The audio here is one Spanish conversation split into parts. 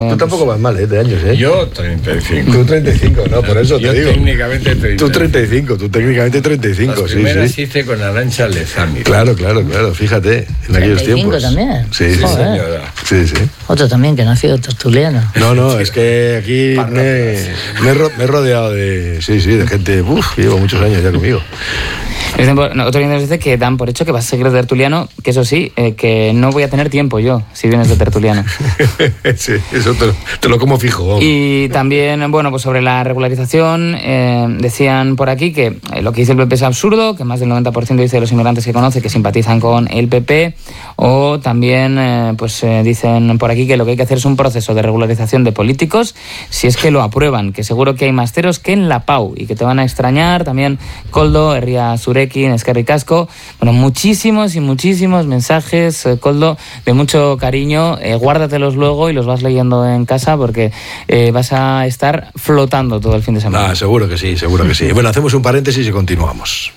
Tú tampoco vas mal, de años, ¿eh? Yo 35. Tú 35, no, por eso yo te digo. Técnicamente 35. Tú 35, tú técnicamente 35, Las primeras hice con Arantxa Lezami. Claro, fíjate, en aquellos tiempos. También. Sí, señora. Sí. Otro también que nació tertuliano. No, es que aquí me he rodeado de gente, llevo muchos años ya conmigo. Otro día nos dice que dan por hecho que vas a seguir de tertuliano, que eso sí, que no voy a tener tiempo yo si vienes de tertuliano. Sí, eso te lo como fijo. Vamos. Y también, pues sobre la regularización, decían por aquí que lo que dice el PP es absurdo, que más del 90% dice de los inmigrantes que conoce que simpatizan con el PP, o también dicen por aquí que lo que hay que hacer es un proceso de regularización de políticos, si es que lo aprueban, que seguro que hay más ceros que en la PAU y que te van a extrañar. También Koldo, Herria Zurekin, Eskerrik asko. Muchísimos mensajes, Koldo, de mucho cariño. Guárdatelos luego y los vas leyendo en casa porque vas a estar flotando todo el fin de semana. Seguro que sí. Bueno, hacemos un paréntesis y continuamos.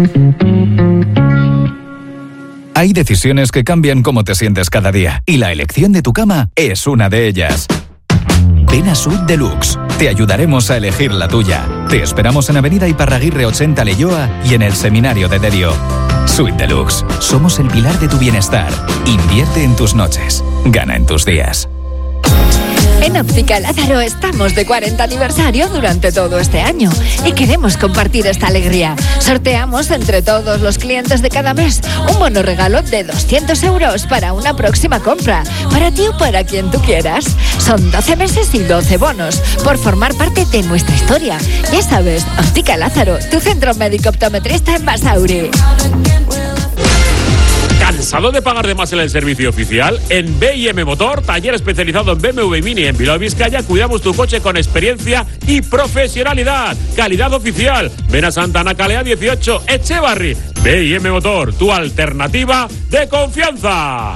Hay decisiones que cambian cómo te sientes cada día y la elección de tu cama es una de ellas. Ven a Suite Deluxe. Te ayudaremos a elegir la tuya. Te esperamos en Avenida Iparraguirre 80 Leioa y en el Seminario de Derio. Suite Deluxe. Somos el pilar de tu bienestar. Invierte en tus noches. Gana en tus días. En Óptica Lázaro estamos de 40 aniversario durante todo este año y queremos compartir esta alegría. Sorteamos entre todos los clientes de cada mes un bono regalo de 200 euros para una próxima compra, para ti o para quien tú quieras. Son 12 meses y 12 bonos por formar parte de nuestra historia. Ya sabes, Óptica Lázaro, tu centro médico optometrista en Basauri. ¿Cansado de pagar de más en el servicio oficial? En B&M Motor, taller especializado en BMW Mini en Bilbao, Vizcaya, cuidamos tu coche con experiencia y profesionalidad. Calidad oficial. Ven a Santa Ana Calea 18, Echevarri. B&M Motor, tu alternativa de confianza.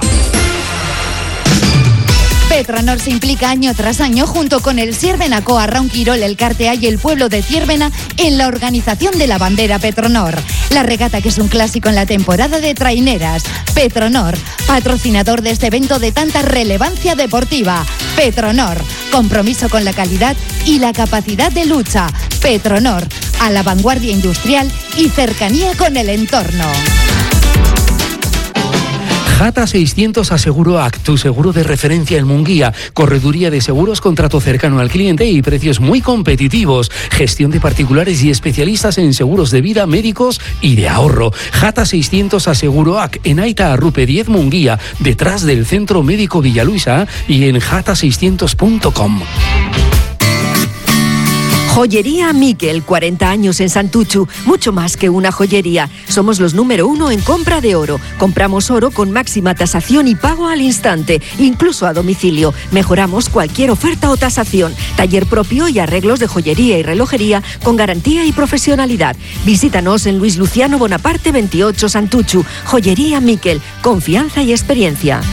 Petronor se implica año tras año junto con el Siervena Coa Raunquirol, el Cartea y el pueblo de Ciervena en la organización de la bandera Petronor. La regata, que es un clásico en la temporada de traineras. Petronor, patrocinador de este evento de tanta relevancia deportiva. Petronor, compromiso con la calidad y la capacidad de lucha. Petronor, a la vanguardia industrial y cercanía con el entorno. Jata 600 Aseguroac, tu seguro de referencia en Munguía. Correduría de seguros con trato cercano al cliente y precios muy competitivos. Gestión de particulares y especialistas en seguros de vida, médicos y de ahorro. Jata 600 Aseguroac en Aita Arrupe 10 Munguía, detrás del Centro Médico Villaluisa y en jata600.com. Joyería Miquel, 40 años en Santuchu, mucho más que una joyería. Somos los número 1 en compra de oro. Compramos oro con máxima tasación y pago al instante, incluso a domicilio. Mejoramos cualquier oferta o tasación. Taller propio y arreglos de joyería y relojería con garantía y profesionalidad. Visítanos en Luis Luciano Bonaparte 28 Santuchu. Joyería Miquel, confianza y experiencia.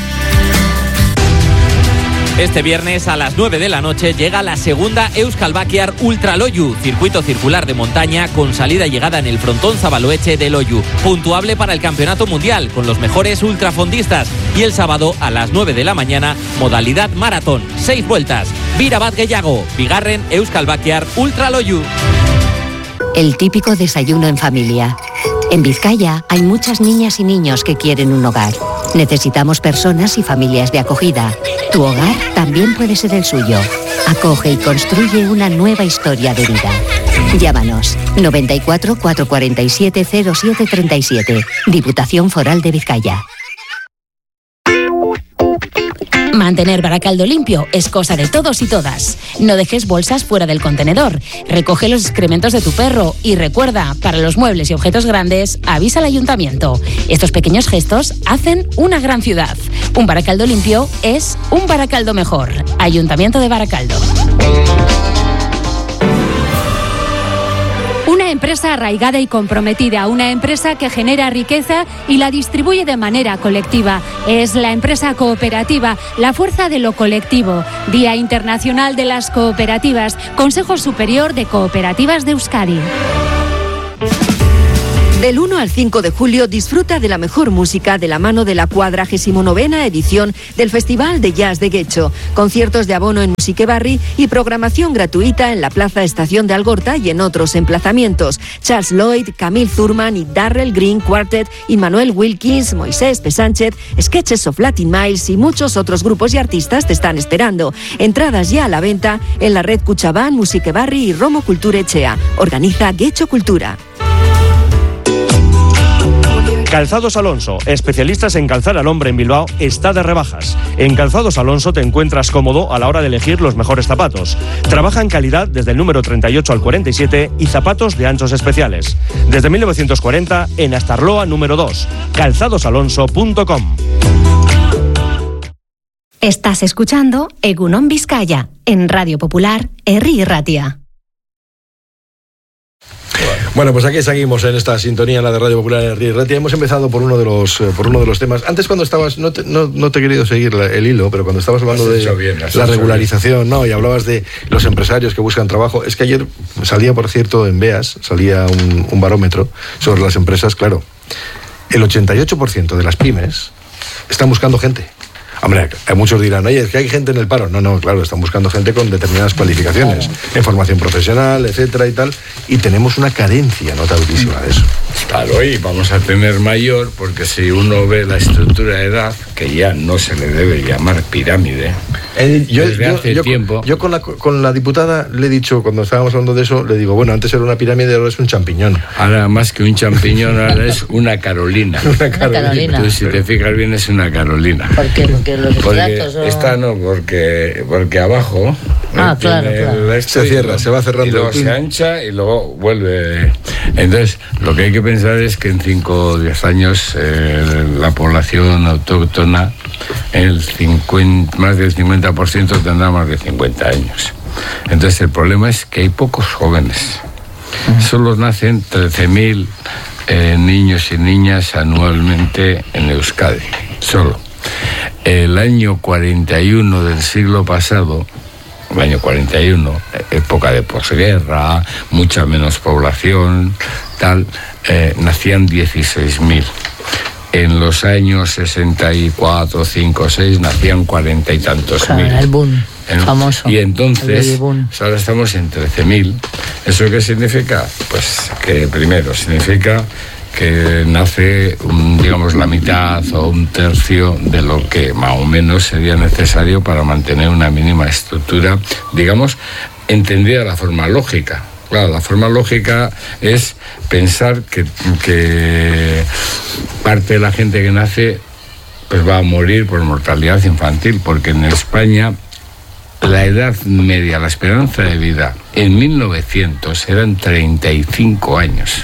Este viernes a las 9 de la noche llega la segunda Euskal Bakiar Ultra Loiu, circuito circular de montaña con salida y llegada en el frontón Zabaloeche de Loiu, puntuable para el campeonato mundial con los mejores ultrafondistas, y el sábado a las 9 de la mañana modalidad maratón, 6 vueltas. Bira bat gehiago, bigarren Euskal Bakiar Ultra Loiu. El típico desayuno en familia. En Vizcaya hay muchas niñas y niños que quieren un hogar. Necesitamos personas y familias de acogida. Tu hogar también puede ser el suyo. Acoge y construye una nueva historia de vida. Llámanos 94 447 0737. Diputación Foral de Vizcaya. Mantener Baracaldo limpio es cosa de todos y todas. No dejes bolsas fuera del contenedor. Recoge los excrementos de tu perro y recuerda, para los muebles y objetos grandes, avisa al ayuntamiento. Estos pequeños gestos hacen una gran ciudad. Un Baracaldo limpio es un Baracaldo mejor. Ayuntamiento de Baracaldo. Una empresa arraigada y comprometida, una empresa que genera riqueza y la distribuye de manera colectiva. Es la empresa cooperativa, la fuerza de lo colectivo. Día Internacional de las Cooperativas, Consejo Superior de Cooperativas de Euskadi. Del 1 al 5 de julio disfruta de la mejor música de la mano de la 49ª edición del Festival de Jazz de Guecho. Conciertos de abono en Musiquebarri y programación gratuita en la Plaza Estación de Algorta y en otros emplazamientos. Charles Lloyd, Camille Thurman y Darrell Green Quartet, Immanuel Wilkins, Moisés P. Sánchez, Sketches of Latin Miles y muchos otros grupos y artistas te están esperando. Entradas ya a la venta en la red Cuchabán, Musiquebarri y Romo Cultura Echea. Organiza Guecho Cultura. Calzados Alonso, especialistas en calzar al hombre en Bilbao, está de rebajas. En Calzados Alonso te encuentras cómodo a la hora de elegir los mejores zapatos. Trabaja en calidad desde el número 38 al 47 y zapatos de anchos especiales. Desde 1940 en Astarloa número 2. calzadosalonso.com. Estás escuchando Egunon Vizcaya en Radio Popular, Herri Ratia. Bueno, pues aquí seguimos en esta sintonía, la de Radio Popular en Ratia. Hemos empezado por uno de los temas. Antes, cuando estabas, no te he querido seguir el hilo, pero cuando estabas hablando de la regularización, ¿no? Y hablabas de los empresarios que buscan trabajo. Es que ayer salía, por cierto, en BEAS, salía un barómetro sobre las empresas. Claro, el 88% de las pymes están buscando gente. Hombre, muchos dirán, oye, es que hay gente en el paro. No, claro, están buscando gente con determinadas cualificaciones, en formación profesional, etcétera y tal, y tenemos una carencia notabilísima de eso. Claro, y vamos a tener mayor, porque si uno ve la estructura de edad, que ya no se le debe llamar pirámide, desde hace tiempo. Yo con la diputada le he dicho, cuando estábamos hablando de eso, le digo, bueno, antes era una pirámide, ahora es un champiñón. Ahora, más que un champiñón, ahora es una carolina. Una carolina. Entonces, si te fijas bien, es una carolina. ¿Por qué? Porque los estratos son... Esta no, porque abajo... claro. Se cierra, se va cerrando. Y luego se ancha y luego vuelve. Entonces, lo que hay que pensar es que en 5 o 10 años la población autóctona, más del 50% tendrá más de 50 años. Entonces, el problema es que hay pocos jóvenes. Solo nacen 13.000 niños y niñas anualmente en Euskadi. Solo. El año 41 del siglo pasado, el año 41, época de posguerra, mucha menos población, tal, nacían 16.000. En los años 64, 5, 6 nacían 40 y tantos mil. El boom famoso. Y entonces, ahora estamos en 13.000. ¿Eso qué significa? Pues que primero significa que nace, digamos, la mitad o un tercio de lo que más o menos sería necesario para mantener una mínima estructura, digamos, entendida de la forma lógica. Claro, la forma lógica es pensar que parte de la gente que nace pues va a morir por mortalidad infantil, porque en España la edad media, la esperanza de vida en 1900 eran 35 años.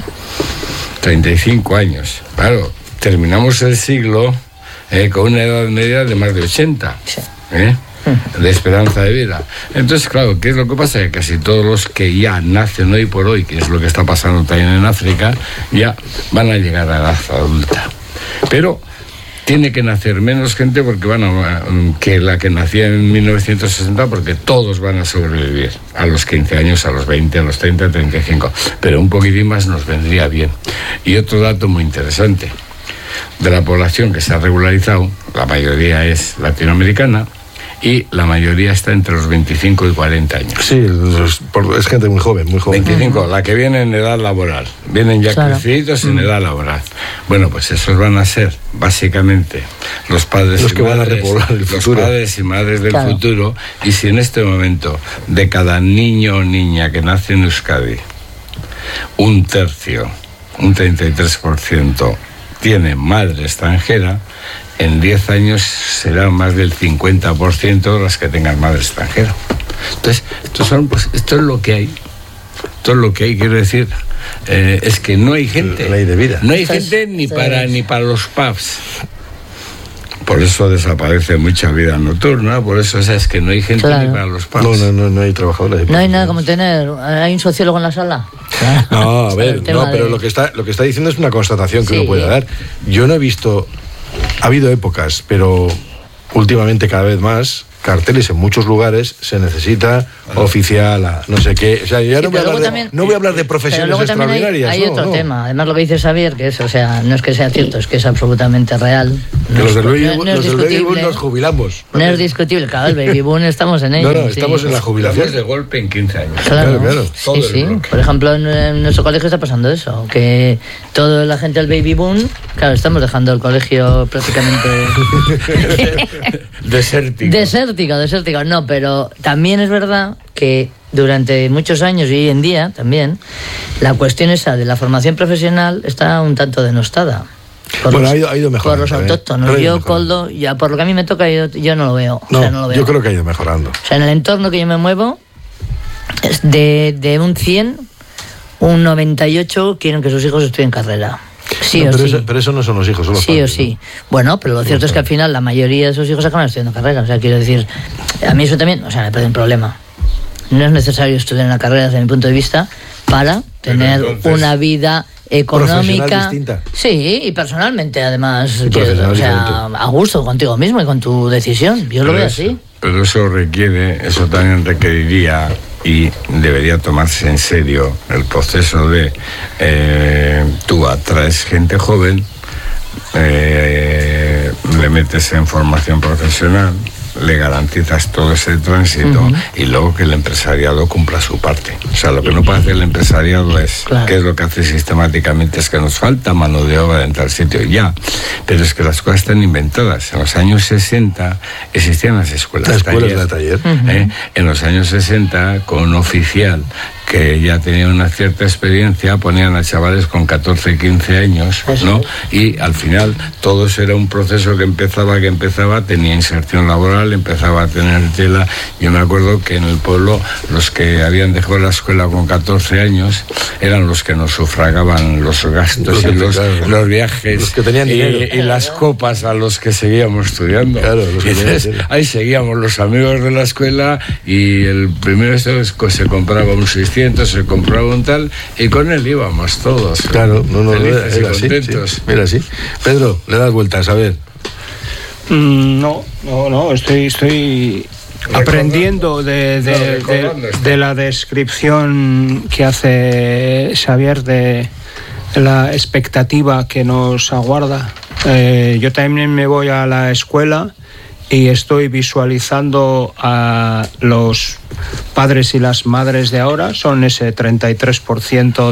35 años. Claro, terminamos el siglo con una edad media de más de 80. De esperanza de vida. Entonces, claro, ¿qué es lo que pasa? Que casi todos los que ya nacen hoy por hoy, que es lo que está pasando también en África, ya van a llegar a edad adulta. Pero tiene que nacer menos gente porque que la que nacía en 1960, porque todos van a sobrevivir a los 15 años, a los 20, a los 30, 35. Pero un poquitín más nos vendría bien. Y otro dato muy interesante. De la población que se ha regularizado, la mayoría es latinoamericana, y la mayoría está entre los 25 y 40 años. Sí, es gente muy joven, muy joven. 25, la que viene en edad laboral. Vienen ya crecidos en edad laboral. Bueno, pues esos van a ser, básicamente, los padres los que van a repoblar el futuro. Los padres y madres del futuro. Y si en este momento, de cada niño o niña que nace en Euskadi, un tercio, un 33%, tiene madre extranjera, en 10 años será más del 50% las que tengan madre extranjera. Entonces, esto es lo que hay. Esto es lo que hay, quiero decir, es que no hay gente. Ley de vida. No hay gente ni para los pubs. Por eso desaparece mucha vida nocturna, por eso es que no hay gente ni para los pubs. No hay trabajadores. No hay nada como hay un sociólogo en la sala. No, a ver, pero lo que está diciendo es una constatación que uno puede dar. Yo no he visto, ha habido épocas, pero últimamente cada vez más, carteles en muchos lugares, se necesita oficial, no sé qué. O sea, ya no voy a hablar de profesiones extraordinarias. Hay otro tema. Además, lo que dice Xavier, que es, o sea, no es que sea cierto, es que es absolutamente real. Que los del baby boom nos jubilamos. No es discutible, claro, el baby boom estamos en ello. No, estamos en la jubilación. De golpe en 15 años. Claro. Sí. Por ejemplo, en nuestro colegio está pasando eso, que toda la gente del baby boom, claro, estamos dejando el colegio prácticamente desértico. No, pero también es verdad que durante muchos años y hoy en día también la cuestión esa de la formación profesional está un tanto denostada. Ha ido mejorando. Por los autóctonos. Yo, Koldo, ya por lo que a mí me toca, yo no lo veo. No, no lo veo. Yo creo que ha ido mejorando. O sea, en el entorno que yo me muevo, es de un 100, un 98 quieren que sus hijos estudien carrera. Pero eso no son los hijos, son los padres. Sí. Bueno, pero lo cierto es que al final la mayoría de sus hijos acaban estudiando carrera. O sea, quiero decir, a mí eso también, o sea, me parece un problema. No es necesario estudiar una carrera desde mi punto de vista para tener una vida económica distinta. Sí, y personalmente además, a gusto contigo mismo y con tu decisión. Yo lo veo así. Pero eso también requeriría y debería tomarse en serio el proceso de tú atraes gente joven, le metes en formación profesional, le garantizas todo ese tránsito y luego que el empresariado cumpla su parte. O sea, lo que no puede hacer el empresariado es, ¿qué es lo que hace sistemáticamente? Es que nos falta mano de obra en tal sitio, ya. Pero es que las cosas están inventadas. En los años 60 existían las escuelas de taller. En los años 60, con un oficial que ya tenía una cierta experiencia, ponían a chavales con 14, 15 años, ¿no? Y al final todo eso era un proceso que empezaba, tenía inserción laboral, empezaba a tener tela. Yo me acuerdo que en el pueblo los que habían dejado la escuela con 14 años eran los que nos sufragaban los gastos y los viajes, los que tenían dinero, y las copas a los que seguíamos estudiando. Claro, ahí seguíamos los amigos de la escuela y el primero se compraba un 600, se compraba un tal y con él íbamos todos. Claro, felices y contentos. Sí. Mira, sí. Pedro, le das vueltas, a ver. No, estoy aprendiendo de la descripción que hace Xavier de la expectativa que nos aguarda. Yo también me voy a la escuela y estoy visualizando a los padres y las madres de ahora. Son ese 33%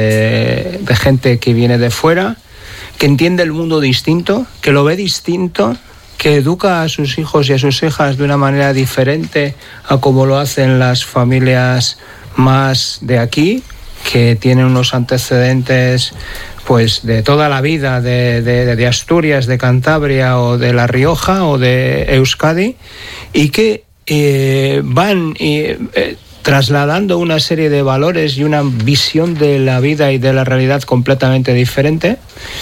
de gente que viene de fuera, que entiende el mundo distinto, que lo ve distinto, que educa a sus hijos y a sus hijas de una manera diferente a como lo hacen las familias más de aquí, que tienen unos antecedentes pues de toda la vida de Asturias, de Cantabria o de La Rioja o de Euskadi, y que van trasladando una serie de valores y una visión de la vida y de la realidad completamente diferente,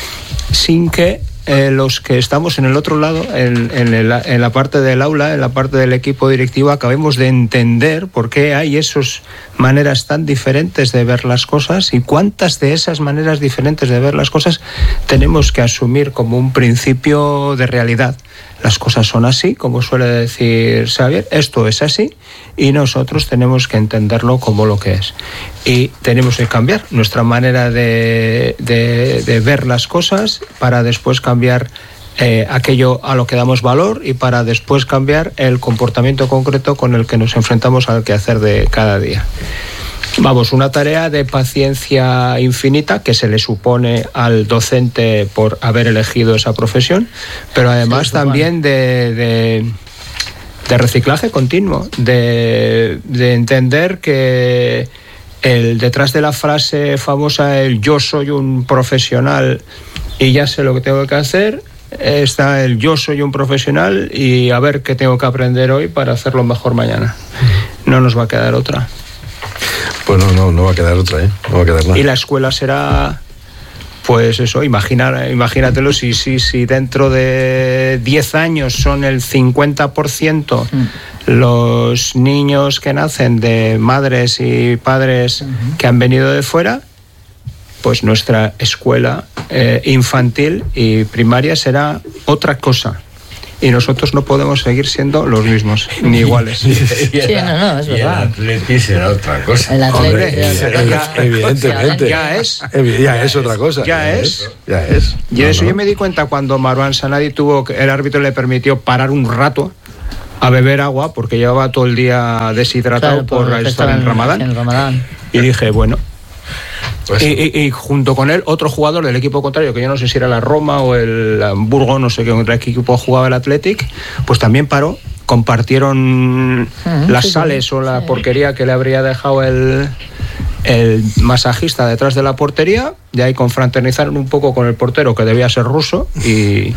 sin que los que estamos en el otro lado, en la parte del aula, en la parte del equipo directivo, acabemos de entender por qué hay esas maneras tan diferentes de ver las cosas y cuántas de esas maneras diferentes de ver las cosas tenemos que asumir como un principio de realidad. Las cosas son así, como suele decir Xavier, esto es así y nosotros tenemos que entenderlo como lo que es. Y tenemos que cambiar nuestra manera de ver las cosas para después cambiar aquello a lo que damos valor y para después cambiar el comportamiento concreto con el que nos enfrentamos al quehacer de cada día. Vamos, una tarea de paciencia infinita que se le supone al docente por haber elegido esa profesión, pero además también de reciclaje continuo, de entender que detrás de la frase famosa, el yo soy un profesional y ya sé lo que tengo que hacer, está el yo soy un profesional y a ver qué tengo que aprender hoy para hacerlo mejor mañana. No nos va a quedar otra. Pues no va a quedar otra, no va a quedar nada. Y la escuela será, pues eso, imagínatelo, si dentro de 10 años son el 50% los niños que nacen de madres y padres que han venido de fuera, pues nuestra escuela infantil y primaria será otra cosa. y nosotros no podemos seguir siendo los mismos, ni iguales. Sí, no, es verdad. El Atleti será otra cosa. El Atleti, evidentemente. Ya es otra cosa. Ya es. Y eso yo me di cuenta cuando Marwan Sanadi el árbitro le permitió parar un rato a beber agua porque llevaba todo el día deshidratado por estar en Ramadán. Y dije, bueno. Pues y junto con él, otro jugador del equipo contrario, que yo no sé si era la Roma o el Hamburgo, no sé qué otro equipo jugaba el Athletic, pues también paró. Compartieron las sales o la porquería que le habría dejado el masajista detrás de la portería, y ahí confraternizaron un poco con el portero, que debía ser ruso, y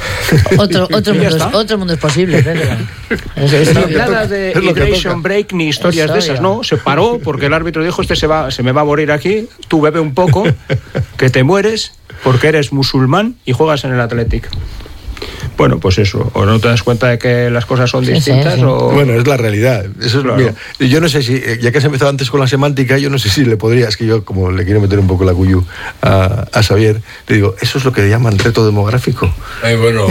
otro mundo es posible. Nada de hydration break ni historias de esas, no, se paró porque el árbitro dijo, se me va a morir aquí, tú bebe un poco, que te mueres porque eres musulmán y juegas en el Athletic. Bueno, pues eso, o no te das cuenta de que las cosas son distintas, sí. O... Bueno, es la realidad. Eso es, claro. Mira, yo no sé si, ya que has empezado antes con la semántica, yo no sé si le podría, es que yo como le quiero meter un poco la cuyu a Xavier, le digo, ¿eso es lo que llaman reto demográfico? Bueno.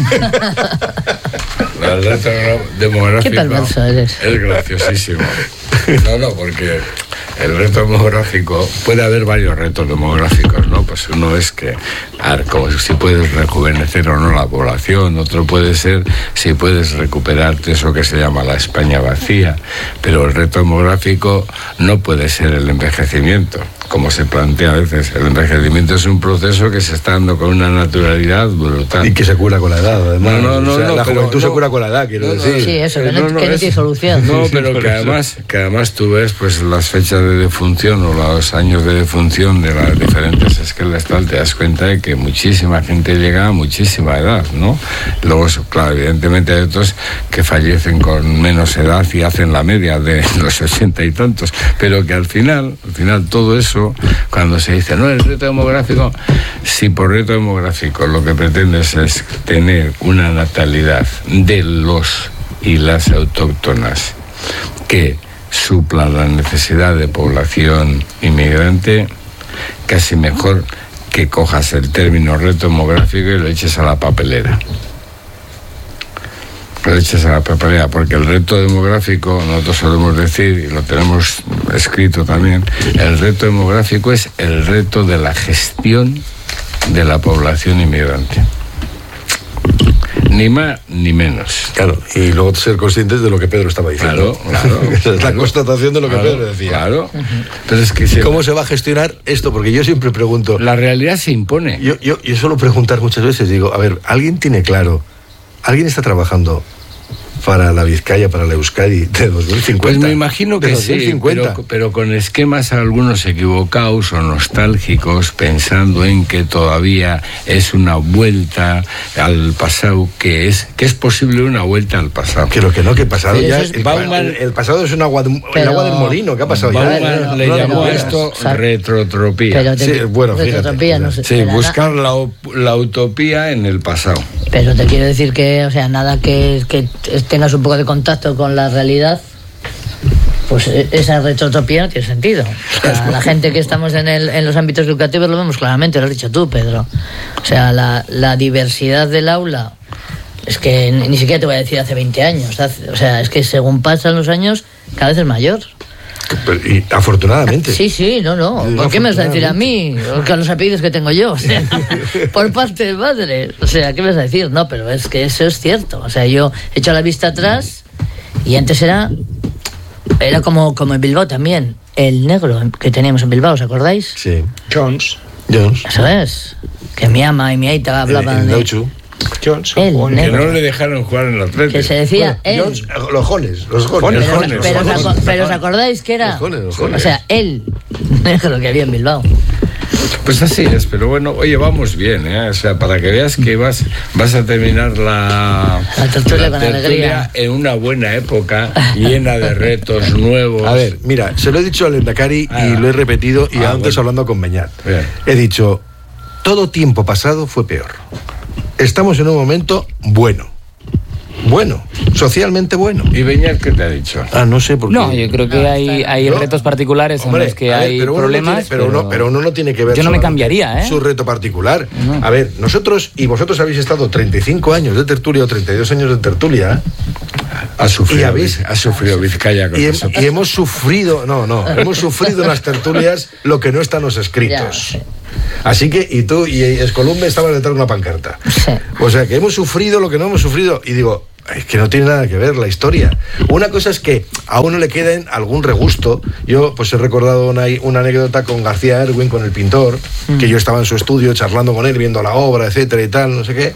El reto demográfico. Qué perverso eres. Es graciosísimo. No, porque el reto demográfico, puede haber varios retos demográficos, ¿no? Pues uno es que, como si puedes rejuvenecer o no la población, otro puede ser si puedes recuperarte eso que se llama la España vacía, pero el reto demográfico no puede ser el envejecimiento, como se plantea a veces. El envejecimiento es un proceso que se está dando con una naturalidad brutal. Y que se cura con la edad, además. La juventud se cura con la edad, quiero decir. Sí, eso, que no tiene solución. No, pero que además tú ves pues las fechas de defunción o los años de defunción de las diferentes escalas tal, te das cuenta de que muchísima gente llega a muchísima edad, ¿no? Luego, claro, evidentemente hay otros que fallecen con menos edad y hacen la media de los 80 y tantos, pero que al final todo eso, cuando se dice, no, el reto demográfico, si por reto demográfico lo que pretendes es tener una natalidad de los y las autóctonas que supla la necesidad de población inmigrante, casi mejor que cojas el término reto demográfico y lo eches a la papelera. Porque el reto demográfico, nosotros solemos decir, y lo tenemos escrito también, el reto demográfico es el reto de la gestión de la población inmigrante. Ni más ni menos. Claro, y luego ser conscientes de lo que Pedro estaba diciendo. Claro. Esa es la constatación de lo que Pedro decía. Claro. Pero es que ¿cómo se va a gestionar esto? Porque yo siempre pregunto... La realidad se impone. Yo suelo preguntar muchas veces, digo, a ver, ¿alguien tiene claro? ¿Alguien está trabajando para la Vizcaya, para la Euskadi de 2050? Pues me imagino que sí, pero con esquemas algunos equivocados o nostálgicos, pensando en que todavía es una vuelta al pasado, que es posible una vuelta al pasado. Que el pasado ya es... El pasado es el agua del molino, ¿qué ha pasado ya? Bauman le llamó a esto retrotropía. Retrotropía, no sé. Sí, buscar la utopía en el pasado. Pero te quiero decir que, o sea, nada que tengas un poco de contacto con la realidad, pues esa retrotropía no tiene sentido. O sea, la gente que estamos en los ámbitos educativos lo vemos claramente, lo has dicho tú, Pedro. O sea, la diversidad del aula, es que ni siquiera te voy a decir hace 20 años. O sea, es que según pasan los años, cada vez es mayor. Y afortunadamente. Sí, no. ¿Por qué me vas a decir a mí? Con los apellidos que tengo yo. O sea, por parte de madre. O sea, ¿qué me vas a decir? No, pero es que eso es cierto. O sea, yo he hecho la vista atrás y antes era como en Bilbao también. El negro que teníamos en Bilbao, ¿os acordáis? Sí. Jones. Eso es. Que mi ama y mi aita hablaban de... Jones, que no le dejaron jugar en el Atlético. Que se decía Jones, los jones. Pero ¿os acordáis que era? Los jones. O sea, el negro que había en Bilbao. Pues así es, pero bueno, oye, vamos bien, ¿eh? O sea, para que veas que vas a terminar la tertulia en una buena época, llena de retos nuevos. A ver, mira, se lo he dicho al Endacari y lo he repetido, y antes hablando con Beñat. Bien. He dicho, todo tiempo pasado fue peor. Estamos en un momento bueno. bueno, socialmente bueno. ¿Y Beñat qué te ha dicho? No sé por qué. No, yo creo que hay retos particulares en los que hay problemas. Pero uno no tiene que ver. Yo no me cambiaría, su reto particular. A ver, nosotros, y vosotros habéis estado 35 años de tertulia o 32 años de tertulia. Ha sufrido Vizcaya con eso. Y hemos sufrido, hemos sufrido en las tertulias lo que no está en los escritos. Ya, sí. Así que, y tú y Escolumbe estaban detrás de una pancarta. Sí. O sea, que hemos sufrido lo que no hemos sufrido. Y digo, es que no tiene nada que ver la historia. Una cosa es que a uno le quede algún regusto. Yo pues he recordado una anécdota con García Erwin, con el pintor, que yo estaba en su estudio charlando con él, viendo la obra, etcétera y tal, no sé qué.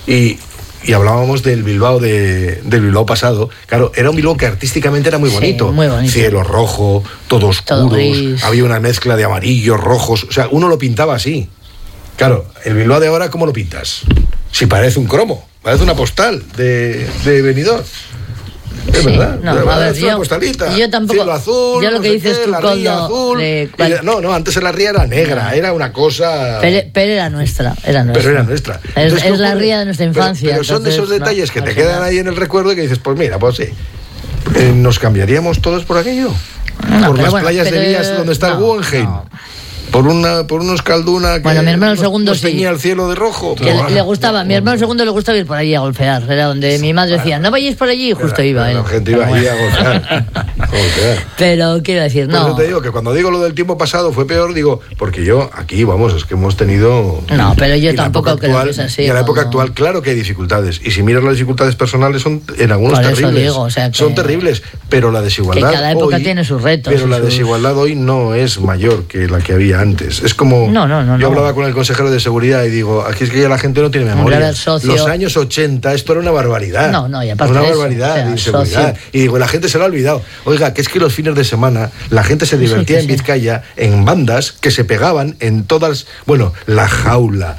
Y hablábamos del Bilbao del Bilbao pasado. Claro, era un Bilbao que artísticamente era muy bonito. Sí, muy bonito. Cielo rojo, todo oscuros, había una mezcla de amarillos, rojos. O sea, uno lo pintaba así. Claro, el Bilbao de ahora, ¿cómo lo pintas? Si parece un cromo, parece una postal de Benidorm. Es verdad. No, a ver, una postalita. Yo tampoco. Cielo azul. Yo lo que dices tú, Coldo. No, antes la ría era negra, era una cosa. Pero era nuestra. Pero era nuestra. Es la ría de nuestra infancia. Pero son de esos detalles que te quedan ahí en el recuerdo y que dices, pues mira, pues sí. ¿Nos cambiaríamos todos por aquello? Por las playas de Vías donde está el Guggenheim. Por unos Calduna que mi hermano el segundo tenía el cielo de rojo. Que le gustaba, mi hermano el segundo le gustaba ir por allí a golfear. Era donde mi madre decía, no vayáis por allí, y justo iba él. La gente iba allí a golfear. Pero quiero decir, no. Por eso te digo que cuando digo lo del tiempo pasado fue peor, digo, porque yo aquí, es que hemos tenido. No, pero yo tampoco creo que es así. Y en la época actual, claro que hay dificultades. Y si miras las dificultades personales, son en algunos terribles. Son terribles, pero la desigualdad. Que cada época tiene sus retos. Pero la desigualdad hoy no es mayor que la que había antes. Es como. Yo hablaba con el consejero de seguridad y digo, aquí es que ya la gente no tiene memoria. Los años 80, esto era una barbaridad. Y aparte una barbaridad de inseguridad. Y digo, la gente se lo ha olvidado. Oiga, que es que los fines de semana la gente se divertía en Vizcaya en bandas que se pegaban en todas. Bueno, La Jaula,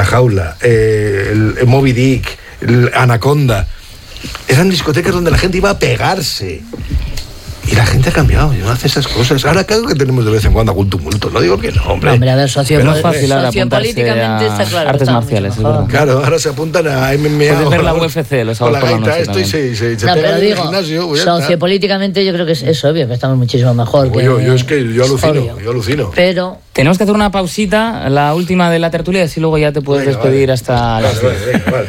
el Moby Dick, el Anaconda. Eran discotecas donde la gente iba a pegarse. Y la gente ha cambiado, no hace esas cosas. Ahora claro que tenemos de vez en cuando algún tumulto. No digo que no, hombre. A ver, sociopolíticamente está claro. Artes marciales, es verdad. Claro, ahora se apuntan a MMA. Puedes ver la UFC los sábados por la noche. Pero digo, sociopolíticamente yo creo que es obvio que estamos muchísimo mejor. Yo alucino. Pero tenemos que hacer una pausita, la última de la tertulia, y así luego ya te puedes despedir hasta las 10.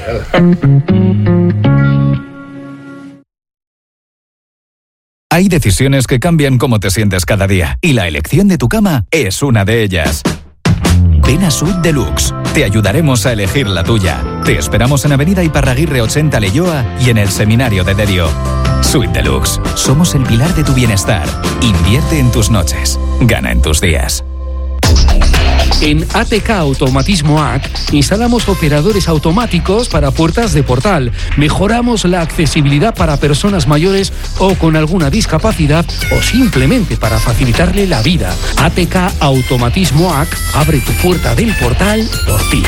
Hay decisiones que cambian cómo te sientes cada día, y la elección de tu cama es una de ellas. Ven a Suite Deluxe. Te ayudaremos a elegir la tuya. Te esperamos en Avenida Iparraguirre 80 Leioa y en el Seminario de Derio. Suite Deluxe. Somos el pilar de tu bienestar. Invierte en tus noches. Gana en tus días. En ATK Automatismo AC instalamos operadores automáticos para puertas de portal. Mejoramos la accesibilidad para personas mayores o con alguna discapacidad o simplemente para facilitarle la vida. ATK Automatismo AC abre tu puerta del portal por ti.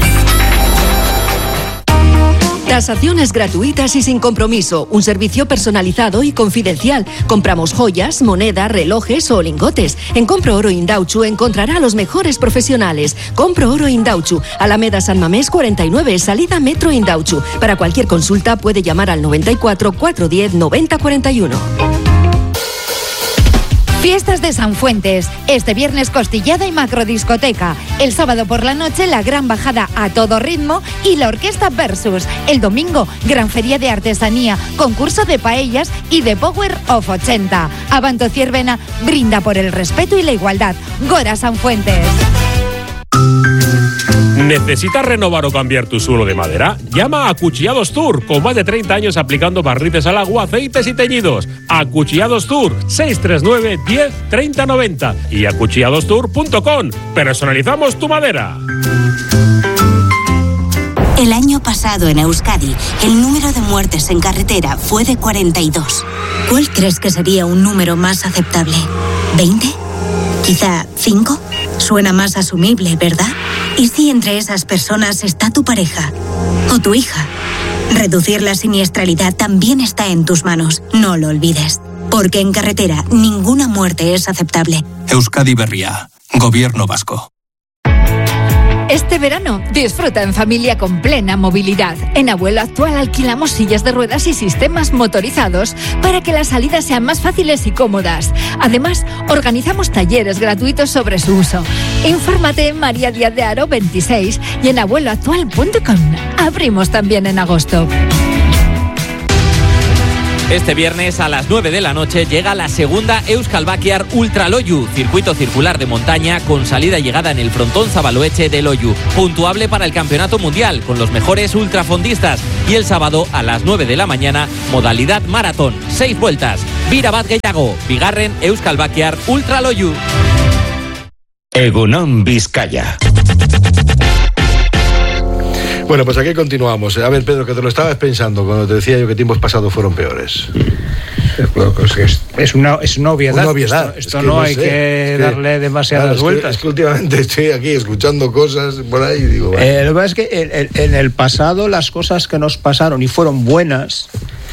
Tasaciones gratuitas y sin compromiso. Un servicio personalizado y confidencial. Compramos joyas, moneda, relojes o lingotes. En Compro Oro Indauchu encontrará a los mejores profesionales. Compro Oro Indauchu, Alameda San Mamés 49, salida Metro Indauchu. Para cualquier consulta puede llamar al 94 410 90 41. Fiestas de San Fuentes. Este viernes costillada y macrodiscoteca. El sábado por la noche la gran bajada a todo ritmo y la orquesta Versus. El domingo gran feria de artesanía, concurso de paellas y de Power of 80. Abanto Ciervena brinda por el respeto y la igualdad. Gora San Fuentes. ¿Necesitas renovar o cambiar tu suelo de madera? Llama a Acuchillados Tour, con más de 30 años aplicando barnices al agua, aceites y teñidos. Acuchillados Tour, 639 10 30 90 y acuchilladostour.com. Personalizamos tu madera. El año pasado en Euskadi, el número de muertes en carretera fue de 42. ¿Cuál crees que sería un número más aceptable? ¿20? ¿Quizá 5? Suena más asumible, ¿verdad? ¿Y si entre esas personas está tu pareja o tu hija? Reducir la siniestralidad también está en tus manos, no lo olvides. Porque en carretera ninguna muerte es aceptable. Euskadi Berria, Gobierno Vasco. Este verano disfruta en familia con plena movilidad. En Abuelo Actual alquilamos sillas de ruedas y sistemas motorizados para que las salidas sean más fáciles y cómodas. Además, organizamos talleres gratuitos sobre su uso. Infórmate en María Díaz de Haro 26 y en abueloactual.com. Abrimos también en agosto. Este viernes a las 9 de la noche llega la segunda Euskal Bakiar Ultra Loiu, circuito circular de montaña con salida y llegada en el frontón Zabaloeche de Loiu, puntuable para el campeonato mundial con los mejores ultrafondistas, y el sábado a las 9 de la mañana modalidad maratón, 6 vueltas. Bira bat gehiago, bigarren Euskal Bakiar Ultra Loiu. Egunon Vizcaya. Bueno, pues aquí continuamos. A ver, Pedro, que te lo estabas pensando cuando te decía yo que tiempos pasados fueron peores. Es una obviedad. Una obviedad. Esto no hay que darle demasiadas vueltas. Es que últimamente estoy aquí escuchando cosas por ahí y digo... Lo que pasa es que en el pasado las cosas que nos pasaron y fueron buenas...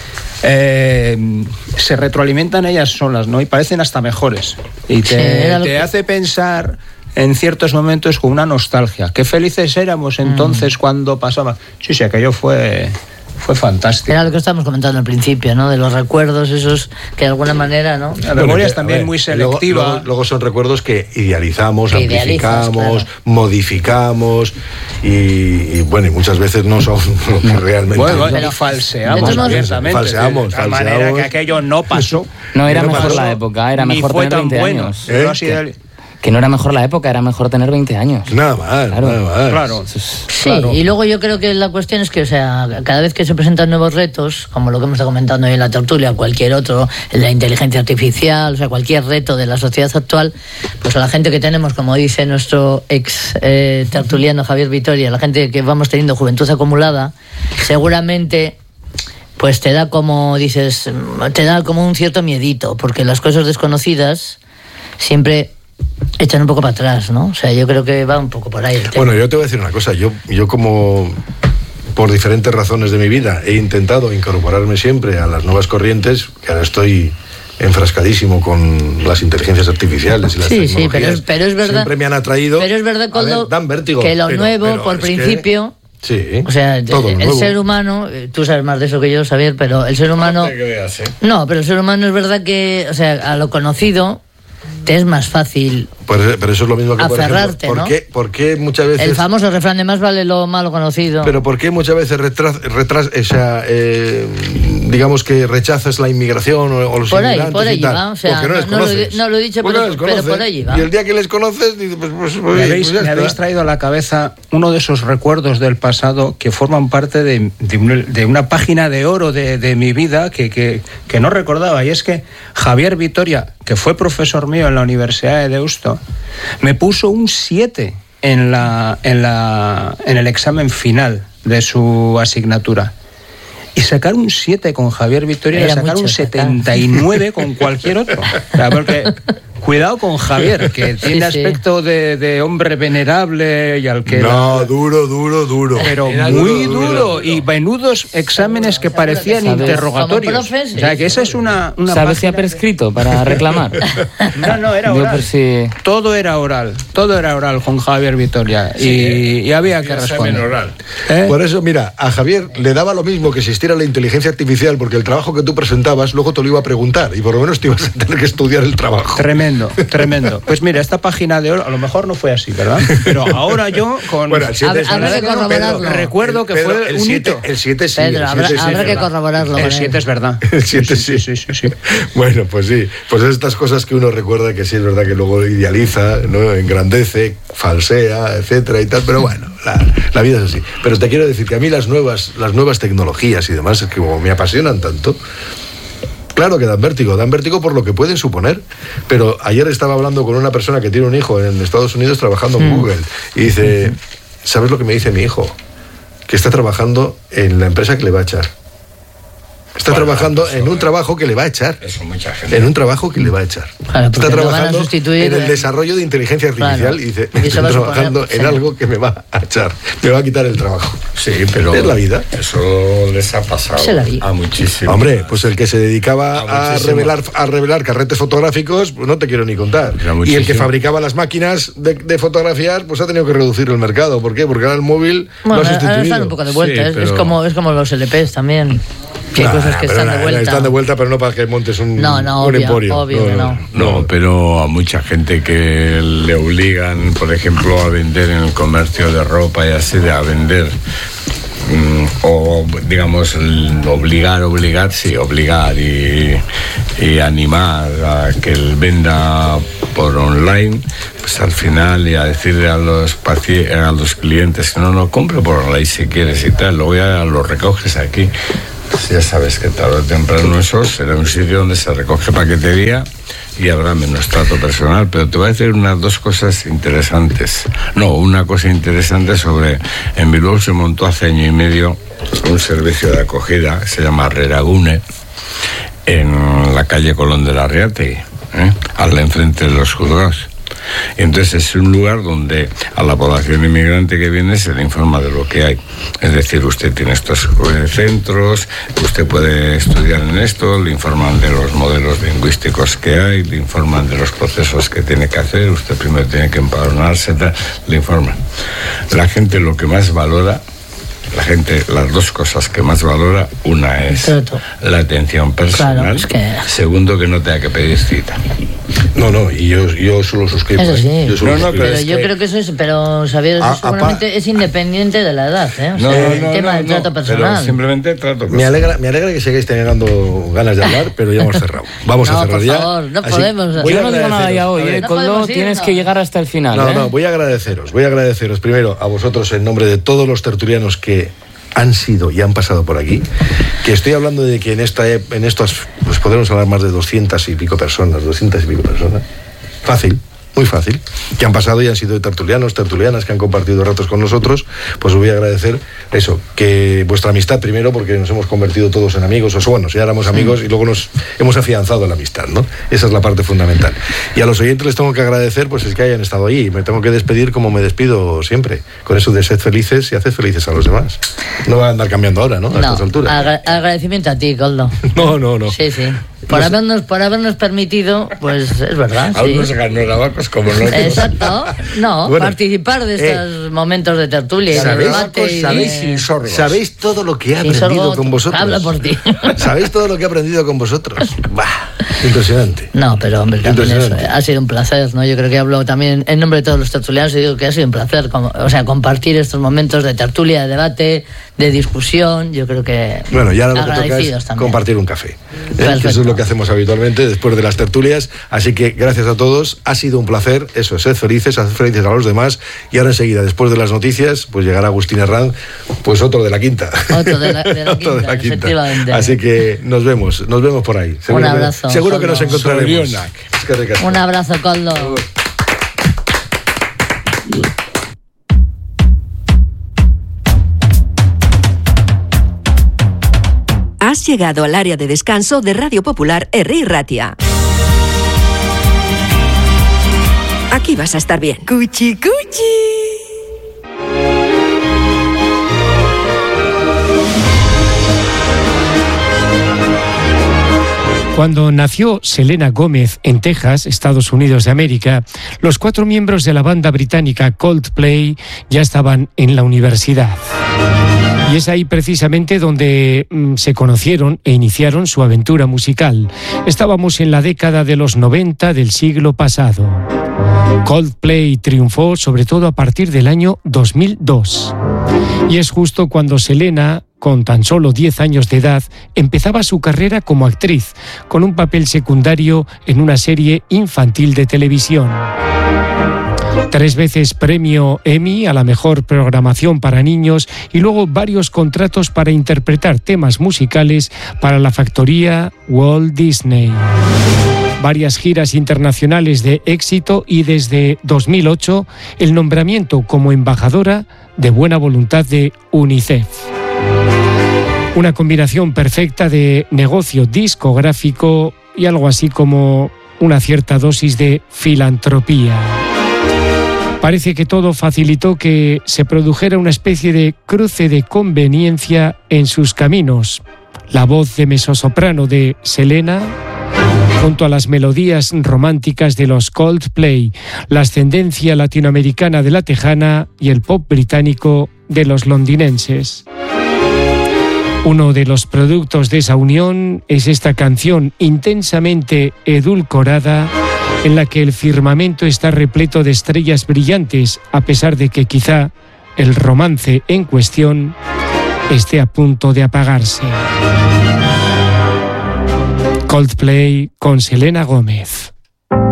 se retroalimentan ellas solas, ¿no? Y parecen hasta mejores. Y te hace pensar... en ciertos momentos con una nostalgia. Qué felices éramos entonces cuando pasaba. Sí, aquello fue fantástico. Era lo que estábamos comentando al principio, ¿no? De los recuerdos esos que de alguna manera, ¿no? La memoria es también muy selectiva. Luego son recuerdos que idealizamos, amplificamos, modificamos y bueno, y muchas veces no son realmente. Bueno, pero falseamos abiertamente. Falseamos. De manera que aquello no pasó. No era mejor la época, era mejor tener 20 años. Que no era mejor la época, era mejor tener 20 años. Nada más, Claro. Sí, y luego yo creo que la cuestión es que, o sea, cada vez que se presentan nuevos retos, como lo que hemos estado comentando hoy en la tertulia, cualquier otro, la inteligencia artificial, o sea, cualquier reto de la sociedad actual, pues a la gente que tenemos, como dice nuestro ex tertuliano Javier Vitoria, la gente que vamos teniendo juventud acumulada, seguramente... pues te da como un cierto miedito, porque las cosas desconocidas siempre echan un poco para atrás, ¿no? O sea, yo creo que va un poco por ahí el tema. Bueno, yo te voy a decir una cosa, yo como por diferentes razones de mi vida he intentado incorporarme siempre a las nuevas corrientes, que ahora estoy enfrascadísimo con las inteligencias artificiales y las tecnologías. Sí, pero es verdad. Siempre me han atraído. Pero es verdad, Coldo, dan vértigo, que lo nuevo, por principio... Sí, o sea, el ser humano, tú sabes más de eso que yo, Xavier, pero el ser humano... No, pero el ser humano es verdad que, o sea, a lo conocido te es más fácil pero eso es lo mismo que, aferrarte, por ejemplo, ¿por qué muchas veces... El famoso refrán de más vale lo malo conocido. Pero ¿por qué muchas veces digamos que rechazas la inmigración o los inmigrantes por ahí y tal? Va, o sea, porque no les conoces. No lo he dicho, pero por allí va. Y el día que les conoces, dices, me habéis traído a la cabeza uno de esos recuerdos del pasado que forman parte de una página de oro de mi vida que no recordaba, y es que Javier Vitoria, que fue profesor mío en la Universidad de Deusto, me puso un 7 en el examen final de su asignatura. Y sacar un 7 con Javier Vitoria era sacar un 79 con cualquier otro. O sea, porque cuidado con Javier, que tiene aspecto de hombre venerable y al que... No, duro. Pero era muy duro. Y menudos exámenes que parecían interrogatorios. O sea, que esa es una ¿Sabes si ha prescrito para reclamar? No, era oral. Todo era oral con Javier Vitoria. Y había que responder. Por eso, mira, a Javier le daba lo mismo que existiera la inteligencia artificial, porque el trabajo que tú presentabas luego te lo iba a preguntar y por lo menos te ibas a tener que estudiar el trabajo. Tremendo. Pues mira, esta página de oro, a lo mejor no fue así, ¿verdad? Pero ahora yo con... Bueno, el 7 recuerdo que fue un hito. El 7 sí. Pedro, habrá que corroborarlo. El 7 es verdad. El 7 sí. Bueno, pues sí. Pues estas cosas que uno recuerda que sí es verdad que luego idealiza, ¿no? Engrandece, falsea, etcétera y tal, pero bueno, la vida es así. Pero te quiero decir que a mí las nuevas tecnologías y demás, es que como me apasionan tanto, claro que dan vértigo por lo que pueden suponer. Pero ayer estaba hablando con una persona que tiene un hijo en Estados Unidos trabajando en Google y dice, ¿sabes lo que me dice mi hijo? Que está trabajando en la empresa que le va a echar. Está trabajando en un trabajo que le va a echar. Eso, mucha gente. En un trabajo que le va a echar. Claro, está trabajando en el desarrollo de inteligencia artificial y dice, estoy trabajando en algo que me va a echar, me va a quitar el trabajo. Sí, pero es la vida. Eso les ha pasado a muchísimos. Hombre, pues el que se dedicaba a revelar carretes fotográficos, pues no te quiero ni contar. Y el que fabricaba las máquinas de fotografiar, pues ha tenido que reducir el mercado. ¿Por qué? Porque ahora el móvil lo ha sustituido. Están un poco de vuelta, es como los LPs también. Que hay cosas que están de vuelta. Están de vuelta, pero no para que montes un emporio. Obvio que no. No, pero a mucha gente que le obligan, por ejemplo, a vender en el comercio de ropa y así, a vender, o digamos, obligar y animar a que él venda por online, pues al final, y a decirle a los clientes que no compre por online si quieres y tal, luego ya lo recoges aquí. Pues ya sabes que tarde o temprano eso será un sitio donde se recoge paquetería y habrá menos trato personal. Pero te voy a decir dos cosas interesantes. Una cosa interesante sobre... En Bilbao se montó hace año y medio un servicio de acogida, se llama Reragune, en la calle Colón de la Riategui, al enfrente de los juzgados. Entonces es un lugar donde a la población inmigrante que viene se le informa de lo que hay. Es decir, usted tiene estos centros, usted puede estudiar en esto, le informan de los modelos lingüísticos que hay, le informan de los procesos que tiene que hacer, usted primero tiene que empadronarse, le informan. La gente lo que más valora, las dos cosas que más valora, una es la atención personal, segundo, que no tenga que pedir cita. Y yo solo suscribo. Eso sí. Yo creo que eso es, pero Xavier, eso seguramente es independiente de la edad, el tema del trato personal. Pero simplemente trato personal. Me alegra que sigáis teniendo ganas de hablar, pero ya hemos cerrado. Vamos a cerrar ya. Favor, no podemos. Yo no digo nada ya hoy, Coldo, tienes que llegar hasta el final. Voy a agradeceros primero a vosotros en nombre de todos los tertulianos que han sido y han pasado por aquí, que estoy hablando de que en estos pues podemos hablar más de 200 y pico personas, fácil, muy fácil, que han pasado y han sido tertulianas que han compartido ratos con nosotros. Pues os voy a agradecer eso, que vuestra amistad primero, porque nos hemos convertido todos en amigos, ya éramos amigos y luego nos hemos afianzado la amistad, ¿no? Esa es la parte fundamental. Y a los oyentes les tengo que agradecer pues es que hayan estado ahí. Me tengo que despedir como me despido siempre, con eso de sed felices y haced felices a los demás. No va a andar cambiando ahora, ¿no? A estas alturas. Agradecimiento a ti, Coldo. No. Sí. Por habernos permitido, pues es verdad. A unos garnorabacos como nosotros. Exacto. Participar de estos momentos de tertulia y de debate. ¿Sabéis todo lo que he aprendido con vosotros? Habla por ti. ¿Sabéis todo lo que he aprendido con vosotros? Impresionante. No, pero hombre, también eso, ha sido un placer, ¿no? Yo creo que hablo también en nombre de todos los tertulianos y digo que ha sido un placer, compartir estos momentos de tertulia, de debate, de discusión. Yo creo que ya lo que toca es compartir un café. Eso es lo que hacemos habitualmente después de las tertulias. Así que gracias a todos, ha sido un placer. Eso, sed felices, haced felices a los demás. Y ahora enseguida, después de las noticias, pues llegará Agustín Herranz, pues otro de la quinta. Otro de la quinta, efectivamente. Así que nos vemos por ahí. Un abrazo. Seguro que nos encontraremos. Un abrazo, Coldo. Has llegado al área de descanso de Radio Popular Herri Ratia. Aquí vas a estar bien. Cuchi, cuchi. Cuando nació Selena Gómez en Texas, Estados Unidos de América, los 4 miembros de la banda británica Coldplay ya estaban en la universidad. Y es ahí precisamente donde se conocieron e iniciaron su aventura musical. Estábamos en la década de los 90 del siglo pasado. Coldplay triunfó sobre todo a partir del año 2002. Y es justo cuando Selena, con tan solo 10 años de edad, empezaba su carrera como actriz, con un papel secundario en una serie infantil de televisión. 3 veces premio Emmy a la mejor programación para niños y luego varios contratos para interpretar temas musicales para la factoría Walt Disney. Varias giras internacionales de éxito y desde 2008 el nombramiento como embajadora de buena voluntad de UNICEF. Una combinación perfecta de negocio discográfico y algo así como una cierta dosis de filantropía. Parece que todo facilitó que se produjera una especie de cruce de conveniencia en sus caminos. La voz de mezzosoprano de Selena, junto a las melodías románticas de los Coldplay, la ascendencia latinoamericana de la tejana y el pop británico de los londinenses. Uno de los productos de esa unión es esta canción intensamente edulcorada en la que el firmamento está repleto de estrellas brillantes, a pesar de que quizá el romance en cuestión esté a punto de apagarse. Coldplay con Selena Gómez.